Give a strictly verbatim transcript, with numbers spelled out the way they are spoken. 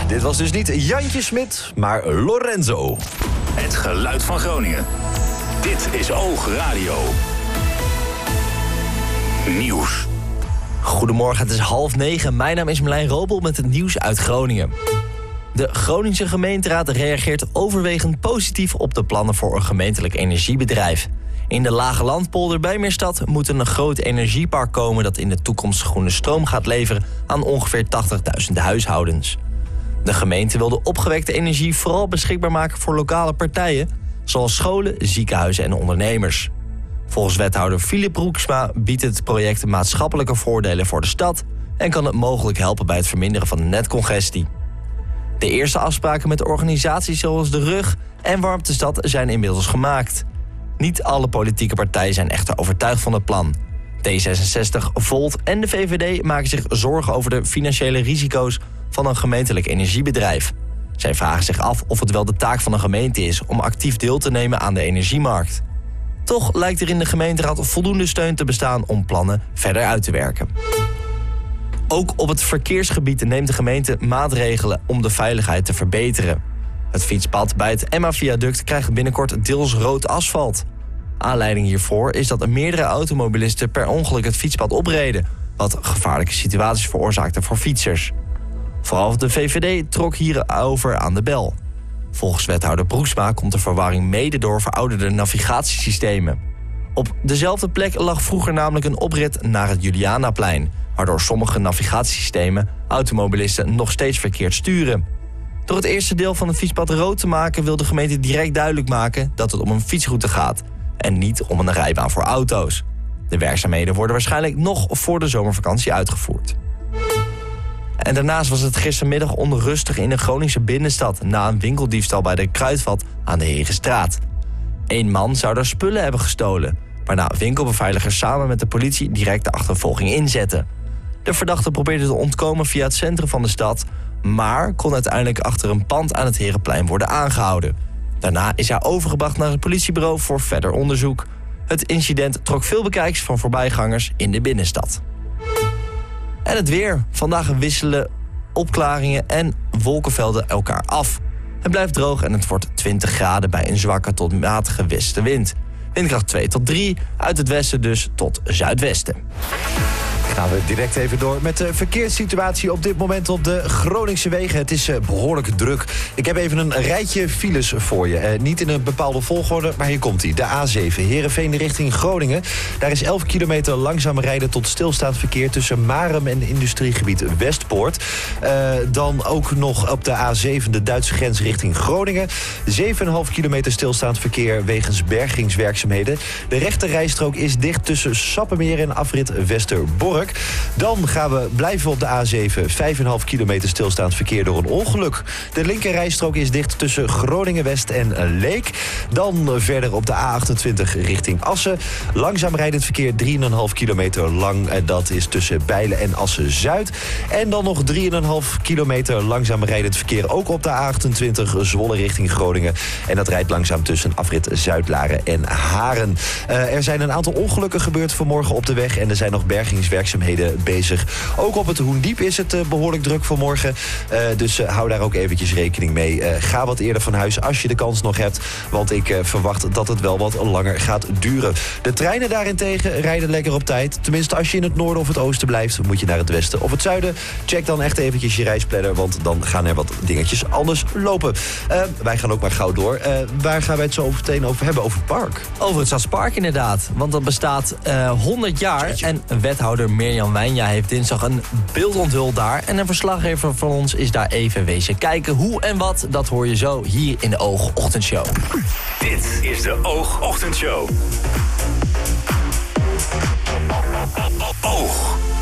Dit was dus niet Jantje Smit, maar Lorenzo. Het geluid van Groningen. Dit is Oog Radio. Nieuws. Goedemorgen, het is half negen. Mijn naam is Marlijn Robel met het nieuws uit Groningen. De Groningse gemeenteraad reageert overwegend positief op de plannen voor een gemeentelijk energiebedrijf. In de Lage Landpolder bij Meerstad moet een groot energiepark komen dat in de toekomst groene stroom gaat leveren aan ongeveer tachtigduizend huishoudens. De gemeente wil de opgewekte energie vooral beschikbaar maken voor lokale partijen, zoals scholen, ziekenhuizen en ondernemers. Volgens wethouder Philip Broeksma biedt het project maatschappelijke voordelen voor de stad en kan het mogelijk helpen bij het verminderen van de netcongestie. De eerste afspraken met organisaties zoals de R U G en Warmtestad zijn inmiddels gemaakt. Niet alle politieke partijen zijn echter overtuigd van het plan. D zesenzestig, Volt en de V V D maken zich zorgen over de financiële risico's van een gemeentelijk energiebedrijf. Zij vragen zich af of het wel de taak van een gemeente is om actief deel te nemen aan de energiemarkt. Toch lijkt er in de gemeenteraad voldoende steun te bestaan om plannen verder uit te werken. Ook op het verkeersgebied neemt de gemeente maatregelen om de veiligheid te verbeteren. Het fietspad bij het Emma-viaduct krijgt binnenkort deels rood asfalt. Aanleiding hiervoor is dat meerdere automobilisten per ongeluk het fietspad opreden, wat gevaarlijke situaties veroorzaakte voor fietsers. Vooral de V V D trok hierover aan de bel. Volgens wethouder Broeksma komt de verwarring mede door verouderde navigatiesystemen. Op dezelfde plek lag vroeger namelijk een oprit naar het Julianaplein, waardoor sommige navigatiesystemen automobilisten nog steeds verkeerd sturen. Door het eerste deel van het fietspad rood te maken wil de gemeente direct duidelijk maken dat het om een fietsroute gaat en niet om een rijbaan voor auto's. De werkzaamheden worden waarschijnlijk nog voor de zomervakantie uitgevoerd. En daarnaast was het gistermiddag onrustig in de Groningse binnenstad na een winkeldiefstal bij de Kruidvat aan de Herenstraat. Eén man zou daar spullen hebben gestolen, waarna winkelbeveiligers samen met de politie direct de achtervolging inzetten. De verdachte probeerde te ontkomen via het centrum van de stad, maar kon uiteindelijk achter een pand aan het Herenplein worden aangehouden. Daarna is hij overgebracht naar het politiebureau voor verder onderzoek. Het incident trok veel bekijks van voorbijgangers in de binnenstad. En het weer. Vandaag wisselen opklaringen en wolkenvelden elkaar af. Het blijft droog en het wordt twintig graden bij een zwakke tot matige westenwind. Windkracht twee tot drie, uit het westen dus tot zuidwesten. Gaan we direct even door met de verkeerssituatie op dit moment op de Groningse wegen. Het is uh, behoorlijk druk. Ik heb even een rijtje files voor je. Uh, niet in een bepaalde volgorde, maar hier komt hij. De A zeven, Heerenveen richting Groningen. Daar is elf kilometer langzaam rijden tot stilstaand verkeer tussen Marem en industriegebied Westpoort. Uh, dan ook nog op de A zeven, de Duitse grens richting Groningen. zeven komma vijf kilometer stilstaand verkeer wegens bergingswerkzaamheden. De rechte rijstrook is dicht tussen Sappemeer en afrit Westerbork. Dan gaan we blijven op de A zeven. vijf komma vijf kilometer stilstaand verkeer door een ongeluk. De linkerrijstrook is dicht tussen Groningen-West en Leek. Dan verder op de A achtentwintig richting Assen. Langzaam rijdend verkeer drie komma vijf kilometer lang. En dat is tussen Bijlen en Assen-Zuid. En dan nog drie komma vijf kilometer langzaam rijdend verkeer ook op de A achtentwintig Zwolle richting Groningen. En dat rijdt langzaam tussen afrit Zuidlaren en Haren. Uh, er zijn een aantal ongelukken gebeurd vanmorgen op de weg. En er zijn nog bergingswerkzaamheden bezig. Ook op het Hoendiep is het uh, behoorlijk druk vanmorgen. Uh, dus uh, hou daar ook eventjes rekening mee. Uh, ga wat eerder van huis als je de kans nog hebt. Want ik uh, verwacht dat het wel wat langer gaat duren. De treinen daarentegen rijden lekker op tijd. Tenminste, als je in het noorden of het oosten blijft, moet je naar het westen of het zuiden. Check dan echt eventjes je reisplanner, want dan gaan er wat dingetjes anders lopen. Uh, wij gaan ook maar gauw door. Uh, waar gaan wij het zo meteen over hebben? Over het park. Over het Stadspark inderdaad. Want dat bestaat uh, honderd jaar. En wethouder Mirjam Wijnja heeft dinsdag een beeld onthuld daar. En een verslaggever van ons is daar even wezen kijken. Hoe en wat, dat hoor je zo hier in de Oog Ochtendshow. Dit is de Oog Ochtendshow. Oog.